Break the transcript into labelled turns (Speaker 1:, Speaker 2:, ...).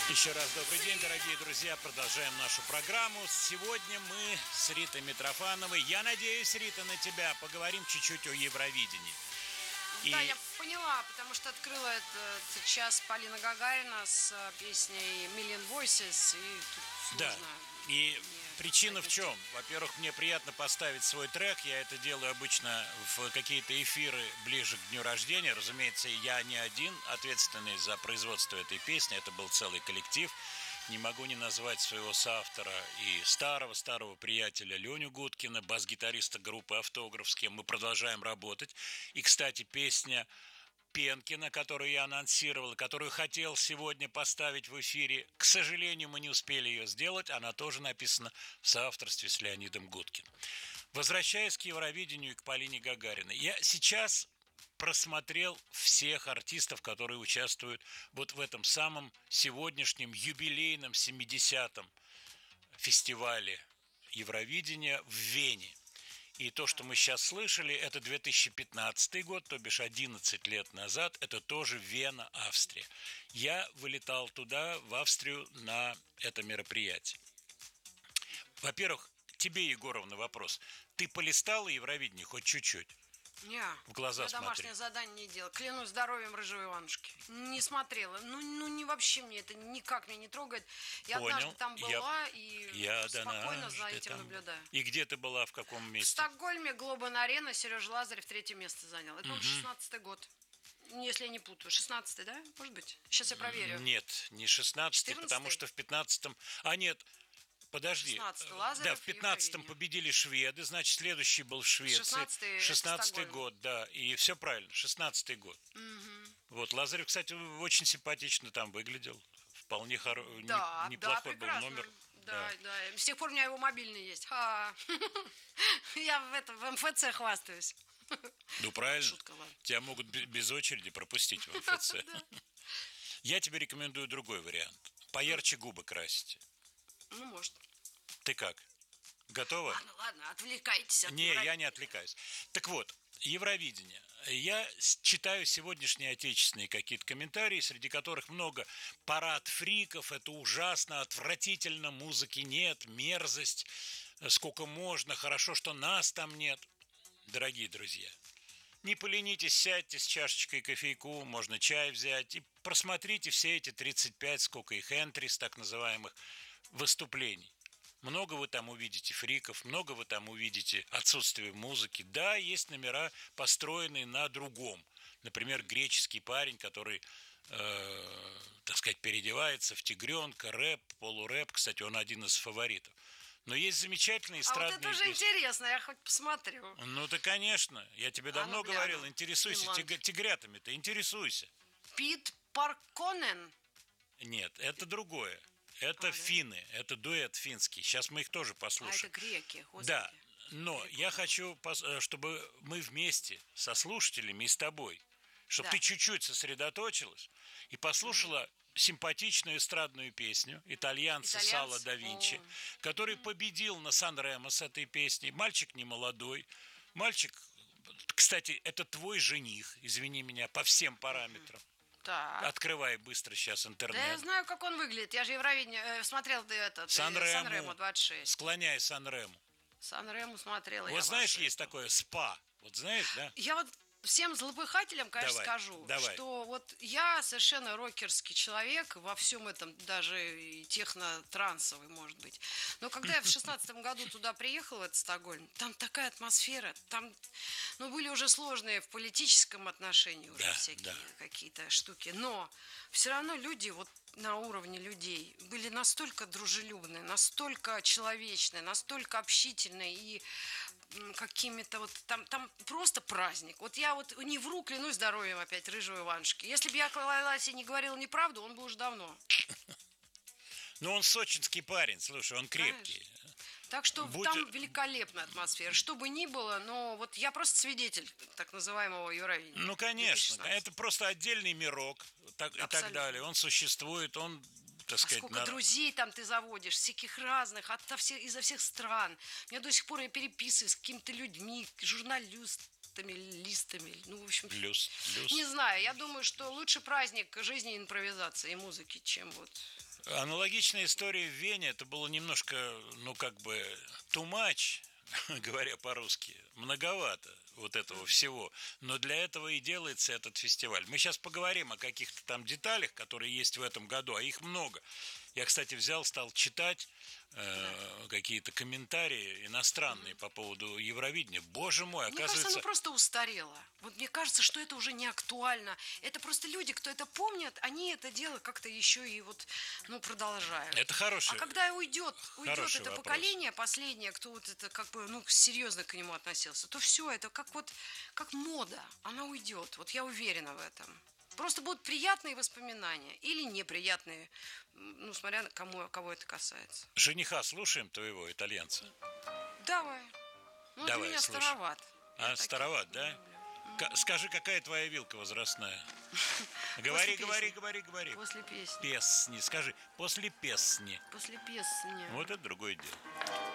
Speaker 1: Еще раз добрый день, дорогие друзья. Продолжаем нашу программу. Сегодня мы с Ритой Митрофановой. Я надеюсь, Рита, на тебя. Поговорим чуть-чуть о Евровидении.
Speaker 2: Да, я поняла, потому что открыла этот час Полина Гагарина с песней «Million Voices», и тут
Speaker 1: Да,
Speaker 2: сложно
Speaker 1: и
Speaker 2: не
Speaker 1: причина в
Speaker 2: отметить.
Speaker 1: чем? Во-первых, мне приятно поставить свой трек. Я это делаю обычно в какие-то эфиры ближе к дню рождения. Разумеется, я не один ответственный за производство этой песни. Это был целый коллектив. Не могу не назвать своего соавтора и старого приятеля Леню Гудкина, бас-гитариста группы «Автограф», с кем мы продолжаем работать. И, кстати, песня Пенкина, которую я анонсировал, которую хотел сегодня поставить в эфире. К сожалению, мы не успели ее сделать. Она тоже написана в соавторстве с Леонидом Гудкиным. Возвращаясь к Евровидению и к Полине Гагариной. Я сейчас просмотрел всех артистов, которые участвуют вот в этом самом сегодняшнем юбилейном 70-м фестивале Евровидения в Вене. И то, что мы сейчас слышали, это 2015 год, то бишь 11 лет назад, это тоже Вена, Австрия. Я вылетал туда, в Австрию, на это мероприятие. Во-первых, тебе, Егоровна, вопрос. Ты полистала Евровидение хоть чуть-чуть?
Speaker 2: Не,
Speaker 1: В глаза
Speaker 2: я
Speaker 1: смотри.
Speaker 2: домашнее задание не делала. Клянусь здоровьем рыжего Иванушки. Не смотрела. Не вообще мне это никак меня не трогает. Я
Speaker 1: Понял.
Speaker 2: однажды там была и
Speaker 1: Я
Speaker 2: спокойно за
Speaker 1: однажды
Speaker 2: этим
Speaker 1: там
Speaker 2: наблюдаю.
Speaker 1: И где ты была, в каком
Speaker 2: В
Speaker 1: месте?
Speaker 2: Стокгольме Глобан-арена Сережа Лазарев третье место занял. Это, по-моему, 16-й год. Если я не путаю. 16-й, да? Может быть? Сейчас я проверю.
Speaker 1: Нет, не 16-й,
Speaker 2: 14-й?
Speaker 1: потому что в 15-м... А, нет, подожди.
Speaker 2: 16-й
Speaker 1: Да,
Speaker 2: Лазарев,
Speaker 1: в 15-м
Speaker 2: Евровидение.
Speaker 1: победили шведы, значит, следующий был в Швеции.
Speaker 2: 16-й
Speaker 1: 16-й
Speaker 2: Стокгольм.
Speaker 1: год, да, и все правильно, 16-й год. Вот, Лазарев, кстати, очень симпатично там выглядел. Вполне
Speaker 2: Да,
Speaker 1: неплохой был
Speaker 2: прекрасно.
Speaker 1: номер.
Speaker 2: Да. С тех пор у меня его мобильный есть. Я в МФЦ хвастаюсь.
Speaker 1: Ну, правильно.
Speaker 2: Шутка, ладно.
Speaker 1: Тебя могут без очереди пропустить в МФЦ. Я тебе рекомендую другой вариант. Поярче губы красите.
Speaker 2: Ну, может.
Speaker 1: Ты как? Готова?
Speaker 2: Ладно, отвлекайтесь от
Speaker 1: Не, я
Speaker 2: Евровидения.
Speaker 1: не отвлекаюсь. Так вот, Евровидение. Я читаю сегодняшние отечественные какие-то комментарии, среди которых много парад фриков, это ужасно, отвратительно, музыки нет, мерзость, сколько можно, хорошо, что нас там нет. Дорогие друзья, не поленитесь, сядьте с чашечкой кофейку, можно чай взять и просмотрите все эти 35, сколько их, энтрис, так называемых, выступлений. Много вы там увидите фриков, много вы там увидите отсутствие музыки. Да, есть номера, построенные на другом. Например, греческий парень, который, так сказать, переодевается в тигренка, рэп, полурэп. Кстати, он один из фаворитов. Но есть замечательные
Speaker 2: А вот
Speaker 1: эстрадные
Speaker 2: это уже
Speaker 1: песни.
Speaker 2: интересно, я хоть посмотрю.
Speaker 1: Ну, да, конечно. Я тебе давно
Speaker 2: гляну.
Speaker 1: говорил, интересуйся
Speaker 2: Финланд.
Speaker 1: тигрятами-то, интересуйся.
Speaker 2: Пит Парконен.
Speaker 1: Нет, это другое. Это
Speaker 2: да?
Speaker 1: финны, это дуэт финский. Сейчас мы их тоже
Speaker 2: А
Speaker 1: послушаем.
Speaker 2: это греки, господи.
Speaker 1: Да, но я хочу, чтобы мы вместе со слушателями и с тобой, чтобы
Speaker 2: Да.
Speaker 1: ты чуть-чуть сосредоточилась и послушала симпатичную эстрадную песню итальянца
Speaker 2: Итальянца?
Speaker 1: Сало да Винчи, который победил на Сан-Ремо с этой песней. Мальчик не молодой, мальчик, кстати, это твой жених, извини меня, по всем параметрам.
Speaker 2: Так.
Speaker 1: Открывай быстро сейчас
Speaker 2: Да я
Speaker 1: интернет.
Speaker 2: знаю, как он выглядит. Я же Евровидение смотрел этот
Speaker 1: Сан-Ремо.
Speaker 2: Сан-Ремо 26.
Speaker 1: Склоняй Сан-Ремо.
Speaker 2: Сан-Ремо смотрела.
Speaker 1: Вот
Speaker 2: я
Speaker 1: знаешь,
Speaker 2: вашу
Speaker 1: есть
Speaker 2: эту.
Speaker 1: такое спа. Вот знаешь, да?
Speaker 2: Я вот всем злопыхателям, конечно,
Speaker 1: Давай,
Speaker 2: скажу,
Speaker 1: давай.
Speaker 2: что вот я совершенно рокерский человек во всем этом, даже и техно-трансовый, может быть. Но когда я в 16-м году туда приехала, в этот Стокгольм, там такая атмосфера, там, были уже сложные в политическом отношении уже
Speaker 1: Да,
Speaker 2: всякие
Speaker 1: да.
Speaker 2: какие-то штуки, но все равно люди вот на уровне людей были настолько дружелюбные, настолько человечные, настолько общительные и какими-то вот там просто праздник. Вот я вот не вру, клянусь здоровьем опять рыжего Иванушки. Если бы я клалась и не говорила неправду, он бы уже давно.
Speaker 1: Ну, он сочинский парень, слушай, он крепкий.
Speaker 2: Так что
Speaker 1: Будь-
Speaker 2: там великолепная атмосфера. Что бы ни было, но вот я просто свидетель так называемого Евровидения.
Speaker 1: Ну, конечно,
Speaker 2: 2016.
Speaker 1: это просто отдельный мирок и так
Speaker 2: Абсолютно.
Speaker 1: далее. Он существует, он, так
Speaker 2: А
Speaker 1: сказать,
Speaker 2: сколько друзей там ты заводишь, всяких разных, изо всех стран. У меня до сих пор я переписываюсь с какими-то людьми, журналистами, листами, листами. Ну, в общем,
Speaker 1: Плюс.
Speaker 2: не знаю. Я думаю, что лучше праздник жизни, импровизации и музыки, чем вот...
Speaker 1: Аналогичная история в Вене. Это было немножко, ну, как бы, too much, говоря по-русски. Многовато вот этого всего. Но для этого и делается этот фестиваль. Мы сейчас поговорим о каких-то там деталях, которые есть в этом году, а их много. Я, кстати, стал читать какие-то комментарии иностранные по поводу Евровидения. Боже мой,
Speaker 2: Мне кажется,
Speaker 1: оказывается...
Speaker 2: оно просто устарело. Вот мне кажется, что это уже не актуально. Это просто люди, кто это помнит, они это дело как-то еще и вот, ну, продолжают.
Speaker 1: Это хороший.
Speaker 2: А когда уйдет это
Speaker 1: вопрос.
Speaker 2: поколение последнее, кто вот это как бы, ну, серьезно к нему относился, то все, это как вот, как мода, она уйдет. Вот я уверена в этом. Просто будут приятные воспоминания или неприятные, ну, смотря на кого это касается.
Speaker 1: Жениха слушаем твоего, итальянца?
Speaker 2: Давай. Ну, для
Speaker 1: Давай,
Speaker 2: меня
Speaker 1: слушай.
Speaker 2: староват.
Speaker 1: А, староват, да? Скажи, какая твоя вилка возрастная? Говори.
Speaker 2: После песни.
Speaker 1: Песни. Скажи, после песни.
Speaker 2: После песни.
Speaker 1: Вот это другое дело.